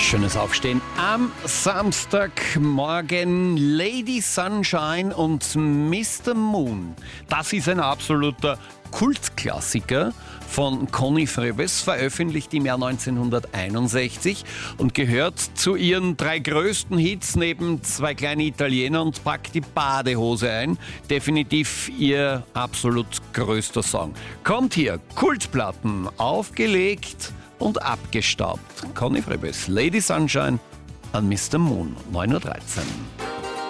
Schönes Aufstehen am Samstagmorgen. Lady Sunshine und Mr. Moon. Das ist ein absoluter Kultklassiker von Conny Freebes, veröffentlicht im Jahr 1961 und gehört zu ihren 3 größten Hits neben Zwei kleine Italiener und Pack die Badehose ein. Definitiv ihr absolut größter Song. Kommt hier, Kultplatten, aufgelegt und abgestaubt. Conny Freebes, Lady Sunshine an Mr. Moon, 9:13 Uhr.